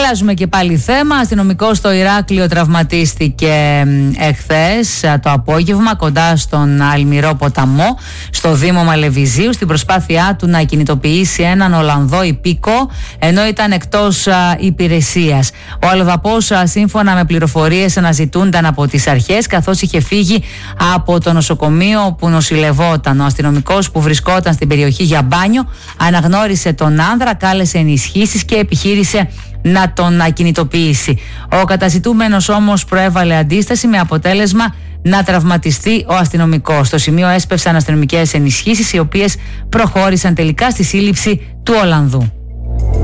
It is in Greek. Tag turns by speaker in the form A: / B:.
A: Αλλάζουμε και πάλι θέμα. Αστυνομικός στο Ηράκλειο τραυματίστηκε εχθές το απόγευμα κοντά στον Αλμυρό ποταμό στο Δήμο Μαλεβιζίου στην προσπάθειά του να κινητοποιήσει έναν Ολλανδό υπήκο ενώ ήταν εκτός υπηρεσίας. Ο αλλοδαπός, σύμφωνα με πληροφορίες, αναζητούνταν από τις αρχές καθώς είχε φύγει από το νοσοκομείο που νοσηλευόταν. Ο αστυνομικός που βρισκόταν στην περιοχή για μπάνιο αναγνώρισε τον άνδρα, κάλεσε ενισχύσεις και επιχείρησε να τον κινητοποιήσει. Ο καταζητούμενος όμως προέβαλε αντίσταση με αποτέλεσμα να τραυματιστεί ο αστυνομικός. Στο σημείο έσπευσαν αστυνομικές ενισχύσεις οι οποίες προχώρησαν τελικά στη σύλληψη του Ολλανδού.